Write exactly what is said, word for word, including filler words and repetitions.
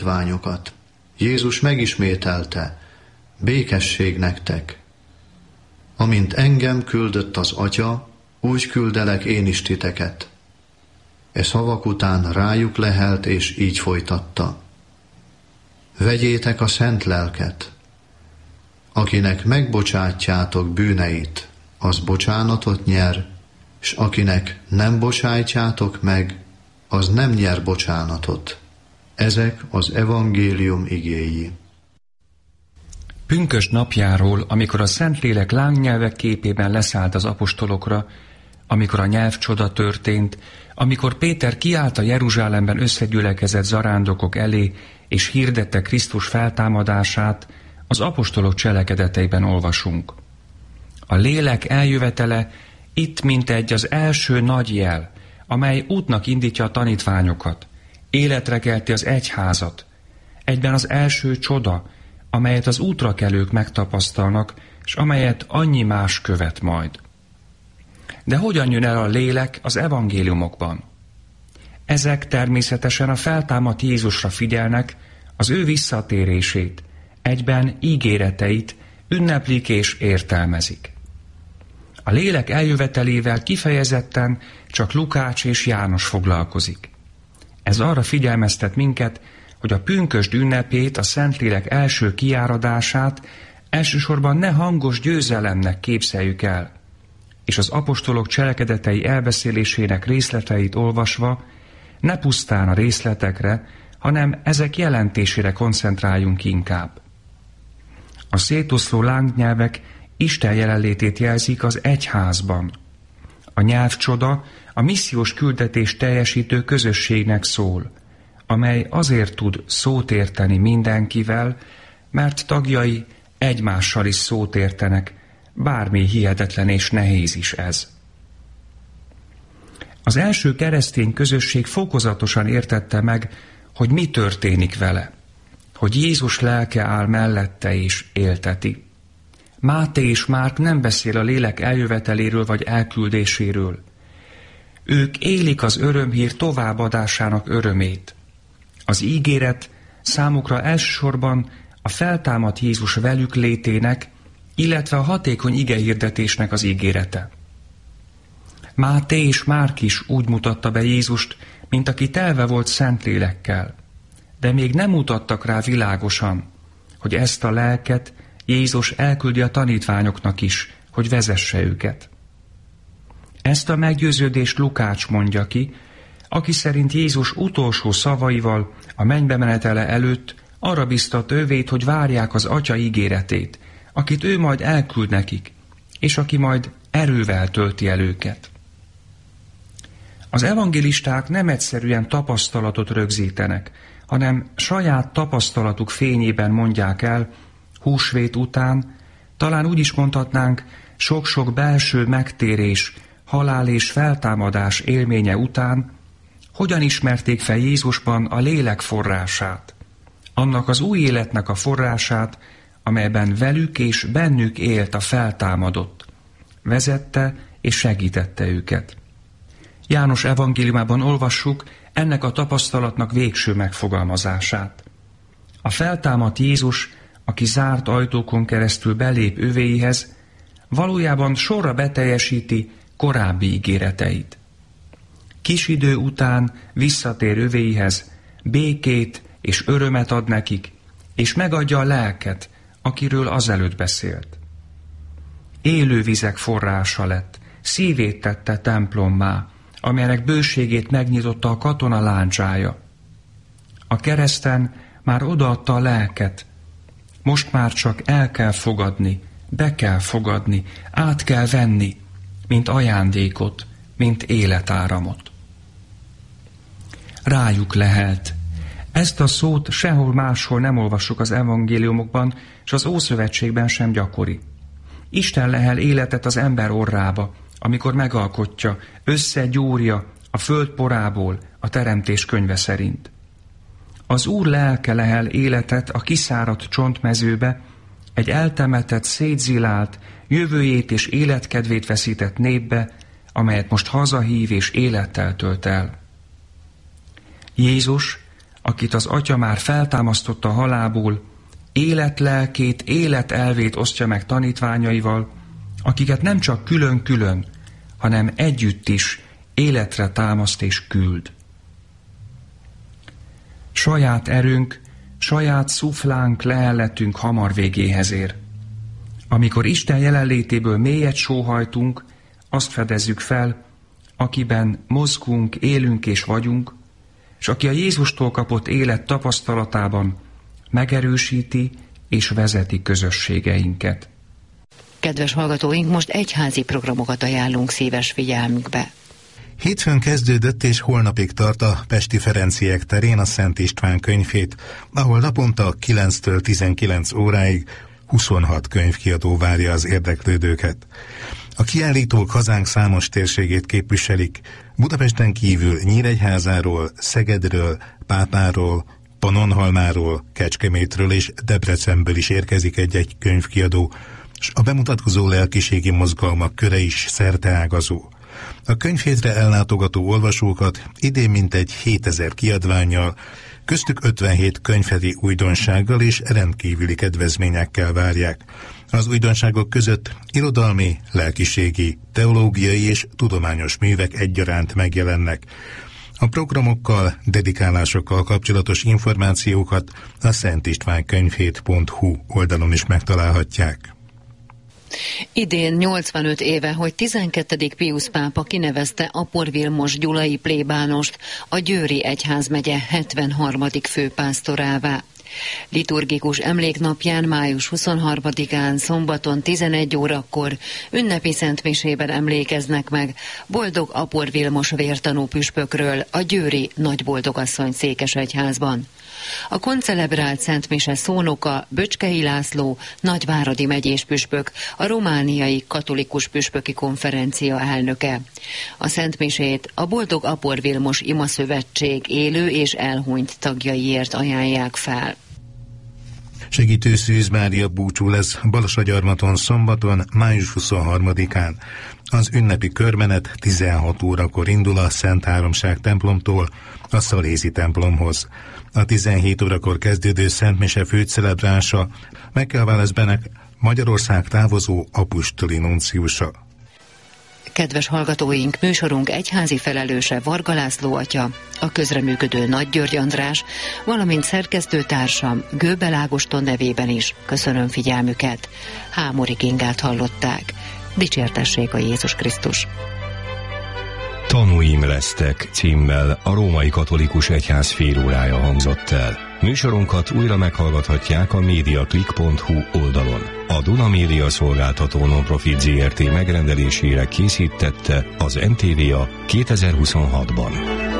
tanítványokat. Jézus megismételte, békesség nektek. Amint engem küldött az Atya, úgy küldelek én is titeket. E szavak után rájuk lehelt, és így folytatta. Vegyétek a szent lelket. Akinek megbocsátjátok bűneit, az bocsánatot nyer, s akinek nem bocsájtjátok meg, az nem nyer bocsánatot. Ezek az evangélium igéi. Pünkösd napjáról, amikor a Szentlélek lángnyelvek képében leszállt az apostolokra, amikor a nyelvcsoda történt, amikor Péter kiállt a Jeruzsálemben összegyülekezett zarándokok elé, és hirdette Krisztus feltámadását, az apostolok cselekedeteiben olvasunk. A lélek eljövetele itt mintegy az első nagy jel, amely útnak indítja a tanítványokat, életre kelti az egyházat, egyben az első csoda, amelyet az útrakelők megtapasztalnak, és amelyet annyi más követ majd. De hogyan jön el a lélek az evangéliumokban? Ezek természetesen a feltámadt Jézusra figyelnek, az ő visszatérését, egyben ígéreteit ünneplik és értelmezik. A lélek eljövetelével kifejezetten csak Lukács és János foglalkozik. Ez arra figyelmeztet minket, hogy a pünkösd ünnepét, a Szentlélek első kiáradását elsősorban ne hangos győzelemnek képzeljük el, és az apostolok cselekedetei elbeszélésének részleteit olvasva ne pusztán a részletekre, hanem ezek jelentésére koncentráljunk inkább. A szétoszló lángnyelvek Isten jelenlétét jelzik az egyházban. A nyelvcsoda a missziós küldetést teljesítő közösségnek szól, amely azért tud szót érteni mindenkivel, mert tagjai egymással is szót értenek, bármi hihetetlen és nehéz is ez. Az első keresztény közösség fokozatosan értette meg, hogy mi történik vele, hogy Jézus lelke áll mellette és élteti. Máté és Márk nem beszél a lélek eljöveteléről vagy elküldéséről. Ők élik az örömhír továbbadásának örömét. Az ígéret számukra elsősorban a feltámadt Jézus velük létének, illetve a hatékony igehirdetésnek az ígérete. Máté és Márk is úgy mutatta be Jézust, mint aki telve volt Szentlélekkel, de még nem mutattak rá világosan, hogy ezt a lelket Jézus elküldi a tanítványoknak is, hogy vezesse őket. Ezt a meggyőződést Lukács mondja ki, aki szerint Jézus utolsó szavaival a mennybe menetele előtt arra biztatta ővét, hogy várják az Atya ígéretét, akit ő majd elküld nekik, és aki majd erővel tölti el őket. Az evangélisták nem egyszerűen tapasztalatot rögzítenek, hanem saját tapasztalatuk fényében mondják el, húsvét után, talán úgy is mondhatnánk, sok-sok belső megtérés, halál és feltámadás élménye után, hogyan ismerték fel Jézusban a lélek forrását, annak az új életnek a forrását, amelyben velük és bennük élt a feltámadott, vezette és segítette őket. János evangéliumában olvassuk ennek a tapasztalatnak végső megfogalmazását. A feltámadt Jézus, aki zárt ajtókon keresztül belép övéihez, valójában sorra beteljesíti korábbi ígéreteit. Kis idő után visszatér övéihez, békét és örömet ad nekik, és megadja a lelket, akiről azelőtt beszélt. Élő vizek forrása lett, szívét tette templommá, amelynek bőségét megnyitotta a katona láncsája. A kereszten már odaadta a lelket, most már csak el kell fogadni, be kell fogadni, át kell venni, mint ajándékot, mint életáramot. Rájuk lehelt. Ezt a szót sehol máshol nem olvassuk az evangéliumokban, és az Ószövetségben sem gyakori. Isten lehel életet az ember orrába, amikor megalkotja, összegyúrja a föld porából a teremtés könyve szerint. Az Úr lelke lehel életet a kiszáradt csontmezőbe, egy eltemetett, szétzilált, jövőjét és életkedvét veszített népbe, amelyet most hazahív és élettel tölt el. Jézus, akit az Atya már feltámasztotta a halálból, élet lelkét, élet elvét osztja meg tanítványaival, akiket nem csak külön-külön, hanem együtt is életre támaszt és küld. Saját erőnk, saját szuflánk, lehelletünk hamar végéhez ér. Amikor Isten jelenlétéből mélyet sóhajtunk, azt fedezzük fel, akiben mozgunk, élünk és vagyunk, és aki a Jézustól kapott élet tapasztalatában megerősíti és vezeti közösségeinket. Kedves hallgatóink, most egyházi programokat ajánlunk szíves figyelmükbe. Hétfőn kezdődött és holnapig tart a Pesti Ferenciek terén a Szent István könyvhét, ahol naponta kilenctől tizenkilenc óráig huszonhat könyvkiadó várja az érdeklődőket. A kiállítók hazánk számos térségét képviselik, Budapesten kívül Nyíregyházáról, Szegedről, Pápáról, Pannonhalmáról, Kecskemétről és Debrecenből is érkezik egy-egy könyvkiadó, és a bemutatkozó lelkiségi mozgalmak köre is szerteágazó. A könyvhétre ellátogató olvasókat idén mintegy hétezer kiadvánnyal, köztük ötvenhét könyvheti újdonsággal és rendkívüli kedvezményekkel várják. Az újdonságok között irodalmi, lelkiségi, teológiai és tudományos művek egyaránt megjelennek. A programokkal, dedikálásokkal kapcsolatos információkat a szentistvánkönyvhét pont hu oldalon is megtalálhatják. Idén nyolcvanöt éve, hogy tizenkettedik Piusz pápa kinevezte Apor Vilmos gyulai plébánost a Győri egyházmegye hetvenharmadik főpásztorává. Liturgikus emléknapján május huszonharmadikán szombaton tizenegy órakor ünnepi szentmisében emlékeznek meg Boldog Apor Vilmos vértanú püspökről a győri Nagyboldogasszony székesegyházban. A koncelebrált szentmise szónoka Böcskei László, nagyváradi megyés püspök, a romániai katolikus püspöki konferencia elnöke. A szentmisét a Boldog Apor Vilmos imaszövetség élő és elhunyt tagjaiért ajánlják fel. Segítő Szűz Mária búcsú lesz Balassagyarmaton szombaton, május huszonharmadikán. Az ünnepi körmenet tizenhat órakor indul a Szent Háromság templomtól a Szalézi templomhoz. A tizenhét órakor kezdődő szentmise főcelebrása Megkelvález Benek Magyarország távozó apostoli nunciusa. Kedves hallgatóink, műsorunk egyházi felelőse Varga László atya, a közreműködő Nagy György András, valamint szerkesztőtársam Göbel Ágoston nevében is köszönöm figyelmüket. Hámori Gingát hallották. Dicsértessék a Jézus Krisztus! Tanúim lesztek címmel a Római Katolikus Egyház félórája hangzott el. Műsorunkat újra meghallgathatják a mediaclick pont hu oldalon. A Duna Média Szolgáltató Nonprofit zé er té megrendelésére készítette az em té vé á kétezer-huszonhatban.